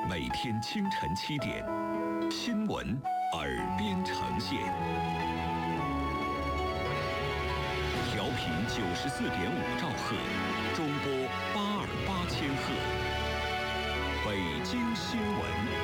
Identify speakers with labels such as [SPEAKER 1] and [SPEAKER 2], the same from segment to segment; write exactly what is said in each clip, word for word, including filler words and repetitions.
[SPEAKER 1] 每天清晨七点，新闻耳边呈现。调频九十四点五兆赫，中波八二八千赫。北京新闻。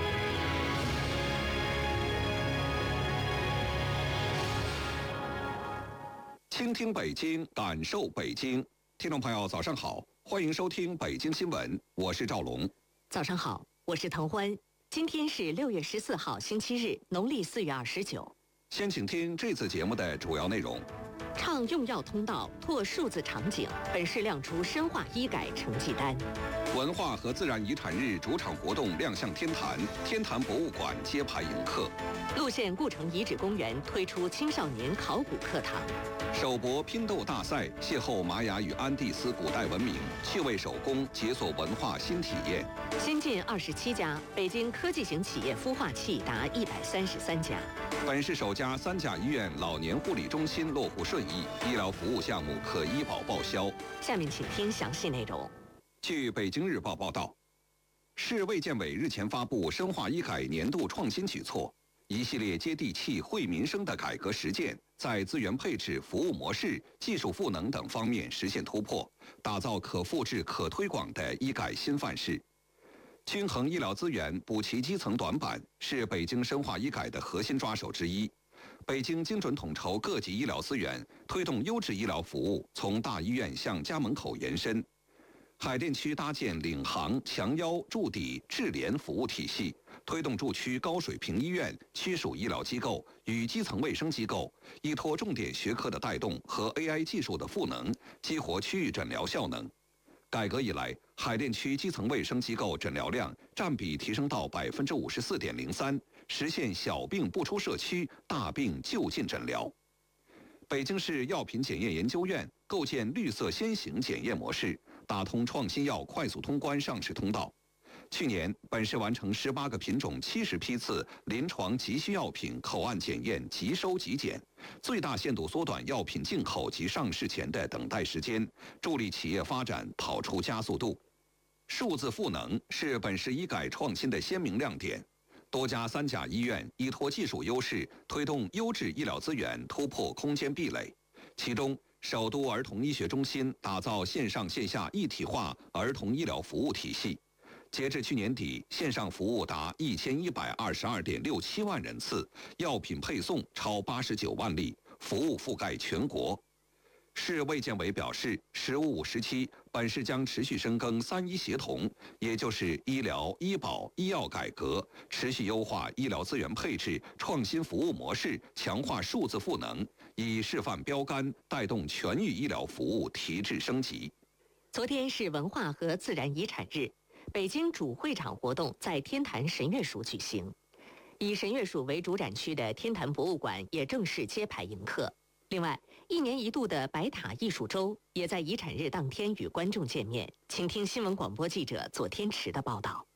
[SPEAKER 1] 倾听北京，感受北京。听众朋友，早上好，欢迎收听北京新闻，我是赵龙。
[SPEAKER 2] 早上好，我是滕欢。今天是六月十四号，星期日，农历四月二十九。
[SPEAKER 1] 先请听这次节目的主要内容。
[SPEAKER 2] 畅用药通道，拓数字场景，本市亮出深化医改成绩单。
[SPEAKER 1] 文化和自然遗产日主场活动亮相天坛，天坛博物馆揭牌迎客。
[SPEAKER 2] 陆县故城遗址公园推出青少年考古课堂。
[SPEAKER 1] 首博拼斗大赛邂逅玛雅与安第斯古代文明，趣味手工解锁文化新体验。
[SPEAKER 2] 新进二十七家，北京科技型企业孵化器达一百三十三家。
[SPEAKER 1] 本市首家三甲医院老年护理中心落户顺义，医疗服务项目可医保报销。
[SPEAKER 2] 下面请听详细内容。
[SPEAKER 1] 据北京日报报道，市卫健委日前发布深化医改年度创新举措，一系列接地气、惠民生的改革实践，在资源配置、服务模式、技术赋能等方面实现突破，打造可复制、可推广的医改新范式。均衡医疗资源，补齐基层短板，是北京深化医改的核心抓手之一。北京精准统筹各级医疗资源，推动优质医疗服务从大医院向家门口延伸。海淀区搭建领航、强腰、筑底、智联服务体系，推动驻区高水平医院、区属医疗机构与基层卫生机构依托重点学科的带动和 A I 技术的赋能，激活区域诊疗效能。改革以来，海淀区基层卫生机构诊疗量占比提升到百分之五十四点零三，实现小病不出社区，大病就近诊疗。北京市药品检验研究院构建绿色先行检验模式，打通创新药快速通关上市通道。去年，本市完成十八个品种七十批次临床急需药品口岸检验即收即检，最大限度缩短药品进口及上市前的等待时间，助力企业发展跑出加速度。数字赋能是本市医改创新的鲜明亮点。多家三甲医院依托技术优势，推动优质医疗资源突破空间壁垒。其中，首都儿童医学中心打造线上线下一体化儿童医疗服务体系。截至去年底，线上服务达一千一百二十二点六七万人次，药品配送超八十九万例，服务覆盖全国。市卫健委表示，“十五五”时期，本市将持续深耕三医协同，也就是医疗、医保、医药改革，持续优化医疗资源配置，创新服务模式，强化数字赋能，以示范标杆带动全域医疗服务提质升级。
[SPEAKER 2] 昨天是文化和自然遗产日，北京主会场活动在天坛神乐署举行，以神乐署为主展区的天坛博物馆也正式揭牌迎客。另外，一年一度的白塔艺术周也在遗产日当天与观众见面。请听新闻广播记者左天池的报道。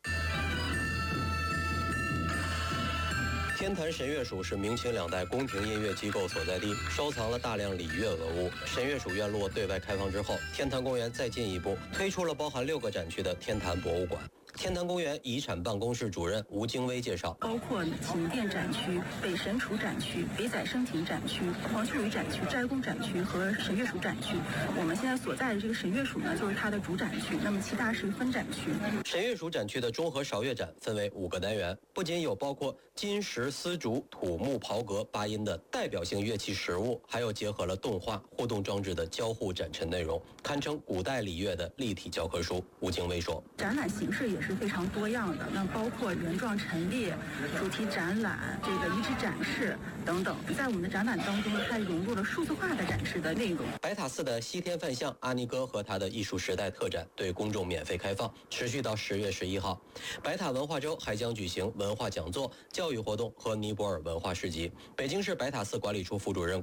[SPEAKER 3] 天坛神乐署是明清两代宫廷音乐机构所在地，收藏了大量礼乐文物。神乐署院落对外开放之后，天坛公园再进一步推出了包含六个展区的天坛博物馆。天坛公园遗产办公室主任吴京威介绍，
[SPEAKER 4] 包括寝殿展区、北神厨展区、北载生亭展区、黄曲蕊展区、斋宫展区和神乐署展区。我们现在所在的这个神乐署呢，就是它的主展区，那么其他是分展区。
[SPEAKER 3] 神乐署展区的综合韶乐展分为五个单元，不仅有包括金石丝竹、土木刨革八音的代表性乐器实物，还有结合了动画、互动装置的交互展陈内容，堪称古代礼乐的立体教科书。吴京威说，
[SPEAKER 4] 展览形式也是非常多样的，那包括原状陈列、主题展览、这个遗址展示等等。在我们的展览当中，它融入了数字化的展示的内容。
[SPEAKER 3] 白塔寺的西天梵像阿尼哥和他的艺术时代特展对公众免费开放，持续到十月十一号。白塔文化周还将举行文化讲座、教育活动和尼泊尔文化市集。北京市白塔寺管理处副主任